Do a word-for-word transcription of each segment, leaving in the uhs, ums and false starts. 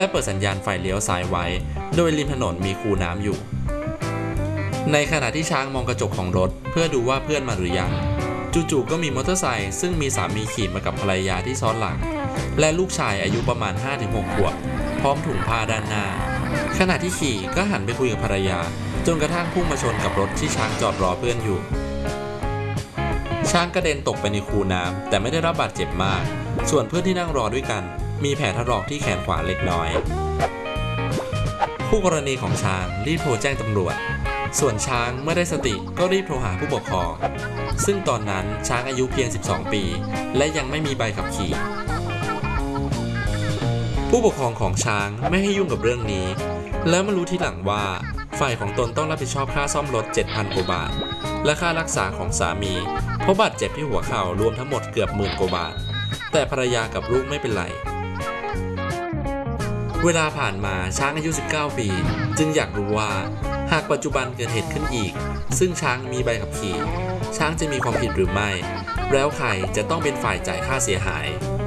และเปิดสัญญาณไฟเลี้ยวซ้ายไว้โดยริมถนนมีคูน้ำอยู่ในขณะที่ช้างมองกระจกของรถเพื่อดูว่าเพื่อนมาหรือยังจู่ๆก็มีมอเตอร์ไซค์ซึ่งมีสามีขี่มากับภรรยาที่ซ้อนหลังและลูกชายอายุประมาณ ห้าถึงหก ขวบพร้อมถุงผ้าด้านหน้าขณะที่ขี่ก็หันไปคุยกับภรรยาจนกระทั่งพุ่งมาชนกับรถที่ช้างจอดรอเพื่อนอยู่ช้างกระเด็นตกไปในคูน้ำแต่ไม่ได้รับบาดเจ็บมากส่วนเพื่อนที่นั่งรอด้วยกันมีแผลถลอกที่แขนขวาเล็กน้อยคู่กรณีของช้างรีบโทรแจ้งตำรวจส่วนช้างเมื่อได้สติก็รีบโทรหาผู้ปกครองซึ่งตอนนั้นช้างอายุเพียงสิบสองปีและยังไม่มีใบขับขี่ผู้ปกครองของช้างไม่ให้ยุ่งกับเรื่องนี้แล้วมารู้ทีหลังว่าฝ่ายของตนต้องรับผิดชอบค่าซ่อมรถ เจ็ดพัน กว่าบาทและค่ารักษาของสามีเพราะบาดเจ็บที่หัวเข่ารวมทั้งหมดเกือบหมื่นกว่าบาทแต่ภรรยากับลูกไม่เป็นไรเวลาผ่านมาช้างอายุสิบเก้าปีจึงอยากรู้ว่าหากปัจจุบันเกิดเหตุขึ้นอีกซึ่งช้างมีใบขับขี่ช้างจะมีความผิดหรือไม่แล้วใครจะต้องเป็นฝ่ายจ่ายค่าเสียหาย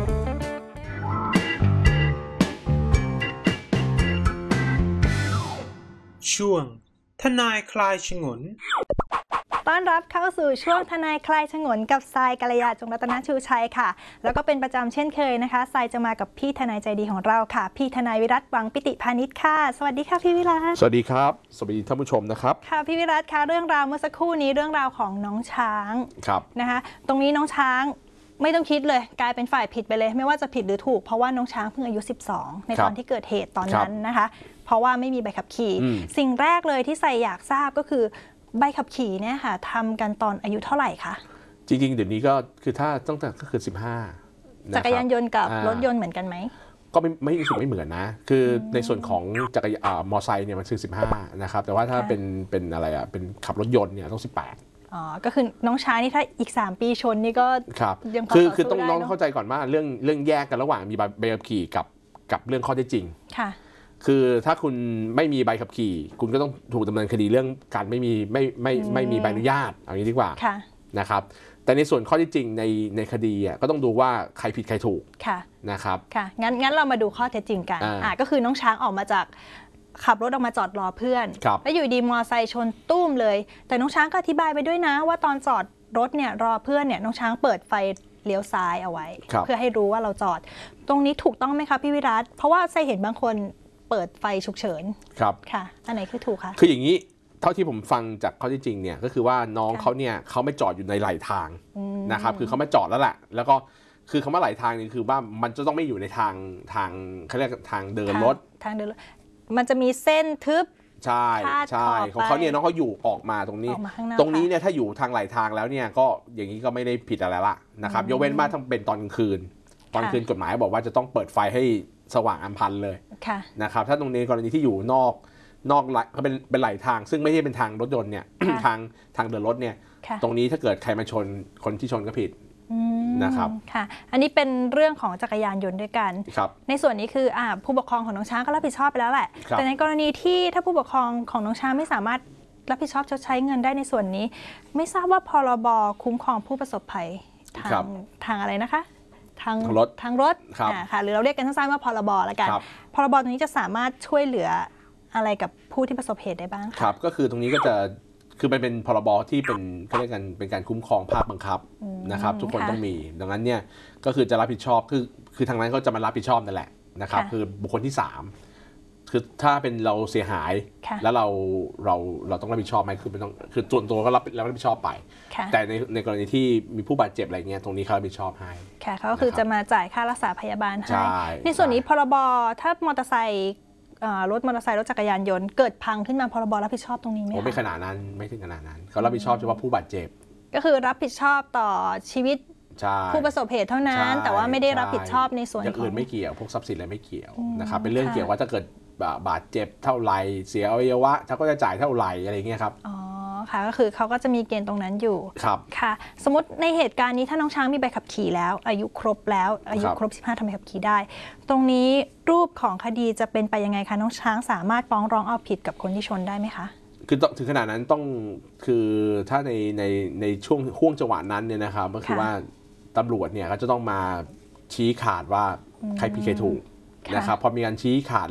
ช่วงทนายคลายฉงนต้อนรับเข้าสู่ช่วงทนายคลายฉงนกับทรายกัลยาจงรัตนชูชัยค่ะแล้วก็เป็นประจำเช่นเคยนะคะทรายจะมากับพี่ทนายใจดีของเราค่ะพี่ทนายวิรัตหวังปิติพานิชค่ะสวัสดีค่ะพี่วิรัตสวัสดีครับสวัสดีท่านผู้ชมนะครับค่ะพี่วิรัตค่ะเรื่องราวเมื่อสักครู่นี้เรื่องราวของน้องช้างครับนะคะตรงนี้น้องช้างไม่ต้องคิดเลยกลายเป็นฝ่ายผิดไปเลยไม่ว่าจะผิดหรือถูกเพราะว่าน้องช้างเพิ่งอายุสิบสองในตอนที่เกิดเหตุตอนนั้นนะคะเพราะว่าไม่มีใบขับขี่สิ่งแรกเลยที่ทรายอยากทราบก็คือใบขับขี่เนี่ยค่ะทำกันตอนอายุเท่าไหร่คะจริงๆเดี๋ยวนี้ก็คือถ้าตั้งแต่ก็คือสิบห้าจักรยานยนต์กับรถยนต์เหมือนกันไหมก็ไม่ไม่รู้สึกไม่เหมือนนะคือในส่วนของจักรยานมอไซค์เนี่ยมันคือสิบห้านะครับแต่ว่าถ้าเป็นเป็นอะไรอ่ะเป็นขับรถยนต์เนี่ยต้องสิบแปดอ๋อก็คือน้องช้างนี่ถ้าอีกสามปีชนนี่ก็ยังพอคือคือต้องน้องเข้าใจก่อนว่าเรื่องเรื่องแยกกันระหว่างมีใบขับขี่กับกับเรื่องข้อเท็จจริงค่ะคือถ้าคุณไม่มีใบขับขี่คุณก็ต้องถูกดำเนินคดีเรื่องการไม่มีไม่ไม่ไม่มีใบอนุญาตเอางี้ดีกว่านะครับแต่ในส่วนข้อที่จริงในในคดีอ่ะก็ต้องดูว่าใครผิดใครถูกนะครับค่ะงั้นงั้นเรามาดูข้อเท็จจริงกันอ่าก็คือน้องช้างออกมาจากขับรถออกมาจอดรอเพื่อนแล้วอยู่ดีมอเตอร์ไซค์ชนตุ้มเลยแต่น้องช้างก็อธิบายไปด้วยนะว่าตอนจอดรถเนี่ยรอเพื่อนเนี่ยน้องช้างเปิดไฟเลี้ยวซ้ายเอาไว้เพื่อให้รู้ว่าเราจอดตรงนี้ถูกต้องไหมคะพี่วิรัตเพราะว่าทรายเห็นบางคนเปิดไฟฉุกเฉินครับค่ะอันไหนคือถูกคะคืออย่างนี้เท่าที่ผมฟังจากข้อที่จริงเนี่ยก็คือว่าน้องเขาเนี่ยเขาไม่จอดอยู่ในไหลทางนะครับคือเขาไม่จอดแล้วแหละแล้วก็คือคำว่าไหลทางนี่คือว่ามันจะต้องไม่อยู่ในทางทางเขาเรียกทางเดินรถทางเดินรถมันจะมีเส้นทึบใช่ใช่ของเขาเนี่ยน้องเขาอยู่ออกมาตรงนี้ตรงนี้เนี่ยถ้าอยู่ทางไหลทางแล้วเนี่ยก็อย่างนี้ก็ไม่ได้ผิดอะไรละนะครับยกเว้นว่าต้องเป็นตอนกลางคืนตอนกลางคืนกฎหมายบอกว่าจะต้องเปิดไฟให้สว่างอัมพันเลยนะครับถ้าตรงนี้กรณีที่อยู่นอกนอกเขาเป็นเป็นไหลทางซึ่งไม่ใช่เป็นทางรถยนต์เนี่ยทางทางเดินรถเนี่ยตรงนี้ถ้าเกิดใครมาชนคนที่ชนก็ผิดนะครับค่ะอันนี้เป็นเรื่องของจักรยานยนต์ด้วยกันในส่วนนี้คืออ่าผู้ปกครองของน้องช้างก็รับผิดชอบไปแล้วแหละแต่ในกรณีที่ถ้าผู้ปกครองของน้องช้างไม่สามารถรับผิดชอบชดใช้เงินได้ในส่วนนี้ไม่ทราบว่าพรบคุ้มครองผู้ประสบภัยทางทางอะไรนะคะทางรถทางรถค่ะหรือเราเรียกกันสั้นๆว่าพรบละกันพรบตรงนี้จะสามารถช่วยเหลืออะไรกับผู้ที่ประสบเหตุได้บ้างครับก็คือตรงนี้ก็จะคือมันเป็นพรบที่เป็นเขาเรียกกันเป็นการคุ้มครองภาคบังคับนะครับทุกคนต้องมีดังนั้นเนี่ยก็คือจะรับผิดชอบคือคือทางนั้นก็จะมารับผิดชอบนั่นแหละนะครับคือบุคคลที่สามคือถ้าเป็นเราเสียหายแล้วเราเราเราต้องรับผิดชอบไหมคือไม่ต้องคือส่วนตัวก็รับรับผิดชอบไปแต่ในในกรณีที่มีผู้บาดเจ็บอะไรเงี้ยตรงนี้เขารับผิดชอบให้ค่ะเขาก็คือจะมาจ่ายค่ารักษาพยาบาลให้ในส่วนนี้พรบถ้ามอเตอร์ไซค์รถมอเตอร์ไซค์รถจักรยานยนต์เกิดพังขึ้นมาพรบรับผิดชอบตรงนี้ไหมไม่ขนาดนั้นไม่ถึงขนาดนั้นเขารับผิดชอบเฉพาะผู้บาดเจ็บก็คือรับผิดชอบต่อชีวิตผู้ประสบเหตุเท่านั้นแต่ว่าไม่ได้รับผิดชอบในส่วนอย่างอื่นไม่เกี่ยวพวกทรัพย์สินอะไรไม่เกี่ยวนะครับเป็นเรื่องเกี่ยวว่าถ้าเกิดบาดเจ็บเท่าไหร่เสียอวัยวะเขาก็จะจ่ายเท่าไหร่อะไรเงี้ยครับอ๋อค่ะก็คือเขาก็จะมีเกณฑ์ตรงนั้นอยู่ครับค่ะสมมติในเหตุการณ์นี้ถ้าน้องช้างมีใบขับขี่แล้วอายุครบแล้วอายุครบสิบห้าทำใบขับขี่ได้ตรงนี้รูปของคดีจะเป็นไปยังไงคะน้องช้างสามารถฟ้องร้องเอาผิดกับคนที่ชนได้ไหมคะคือถึงขนาดนั้นต้องคือถ้าในในในช่วงห่วงจังหวะนั้นเนี่ยนะครับก็คือว่าตำรวจเนี่ยก็จะต้องมาชี้ขาดว่าใครผิดใครถูกนะครับพอมีการชี้ขาด